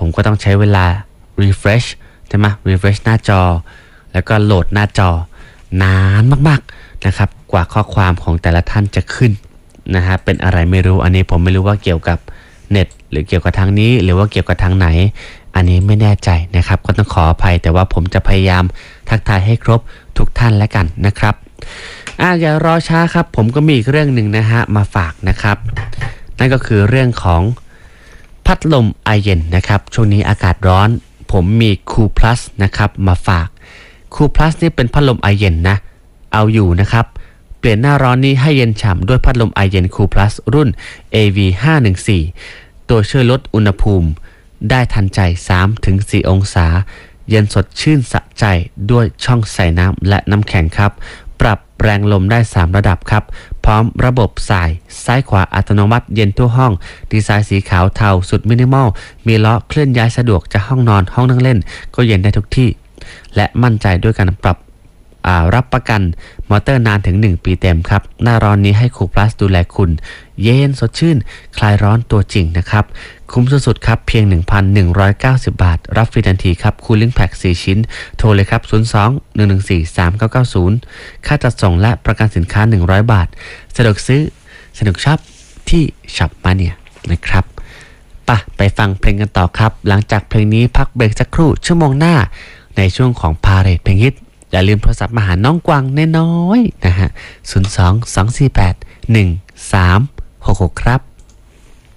ผมก็ต้องใช้เวลา refresh ใช่ไหม refresh หน้าจอแล้วก็โหลดหน้าจอนานมากๆนะครับกว่าข้อความของแต่ละท่านจะขึ้นนะฮะเป็นอะไรไม่รู้อันนี้ผมไม่รู้ว่าเกี่ยวกับเน็ตหรือเกี่ยวกับทางนี้หรือว่าเกี่ยวกับทางไหนอันนี้ไม่แน่ใจนะครับก็ต้องขออภัยแต่ว่าผมจะพยายามทักทายให้ครบทุกท่านแล้วกันนะครับอย่ารอช้าครับผมก็มีอีกเรื่องหนึ่งนะฮะมาฝากนะครับนั่นก็คือเรื่องของพัดลมไอเย็นนะครับช่วงนี้อากาศร้อนผมมีคูลพลัสนะครับมาฝากคูลพลัสนี่เป็นพัดลมไอเย็นนะเอาอยู่นะครับเปลี่ยนหน้าร้อนนี้ให้เย็นฉ่ำด้วยพัดลมไอเย็นคูลพลัสรุ่น AV514 ตัวช่วยลดอุณหภูมิได้ทันใจ 3-4 องศาเย็นสดชื่นสะใจด้วยช่องใส่น้ำและน้ำแข็งครับปรับแรงลมได้3ระดับครับพร้อมระบบสายซ้ายขวาอัตโนมัติเย็นทั่วห้องดีไซน์สีขาวเทาสุดมินิมอลมีล้อเคลื่อนย้ายสะดวกจากห้องนอนห้องนั่งเล่นก็เย็นได้ทุกที่และมั่นใจด้วยการปรับรับประกันมอเตอร์นานถึง1ปีเต็มครับหน้าร้อนนี้ให้คูลพลัสดูแลคุณเย็นสดชื่นคลายร้อนตัวจริงนะครับคุ้มสุดๆครับเพียง 1,190 บาทรับฟรีทันทีครับคูลิ่งแพ็ก4ชิ้นโทรเลยครับ02-114-3990ค่าจัดส่งและประกันสินค้า100บาทสะดวกซื้อสนุกช็อปที่ช็อปมาเนี่ยนะครับไปฟังเพลงกันต่อครับหลังจากเพลงนี้พักเบรกสักครู่ชั่วโมงหน้าในช่วงของพาเรทเพลงฮิตอย่าลืมโทรศัพท์มาหาน้องกวางน้อยๆนะฮะ02-248-1366ครับ